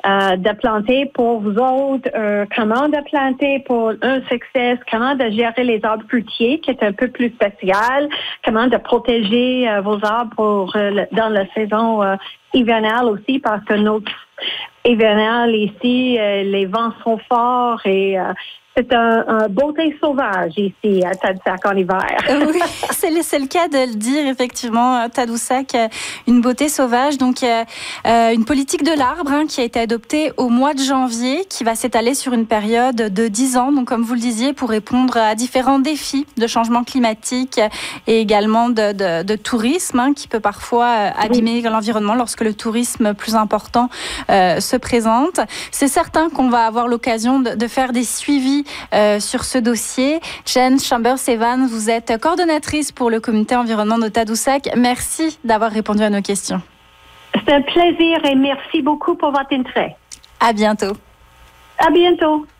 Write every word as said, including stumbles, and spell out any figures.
euh, de planter pour vous autres, euh, comment de planter pour un succès, comment de gérer les arbres fruitiers, qui est un peu plus spécial, comment de protéger euh, vos arbres pour, euh, le, dans la saison euh, hivernale aussi, parce que notre hivernale ici, euh, les vents sont forts et euh, c'est un, un beauté sauvage ici à Tadoussac en hiver. Oui, c'est le, c'est le cas de le dire, effectivement. Tadoussac, une beauté sauvage. Donc, euh, une politique de l'arbre hein, qui a été adoptée au mois de janvier, qui va s'étaler sur une période de dix ans. Donc, comme vous le disiez, pour répondre à différents défis de changement climatique et également de, de, de tourisme hein, qui peut parfois abîmer oui. l'environnement lorsque le tourisme plus important euh, se présente. C'est certain qu'on va avoir l'occasion de, de faire des suivis Euh, sur ce dossier. Jen Chambers-Evans, vous êtes coordonnatrice pour le comité environnement de Tadoussac. Merci d'avoir répondu à nos questions. C'est un plaisir et merci beaucoup pour votre intérêt. À bientôt. À bientôt.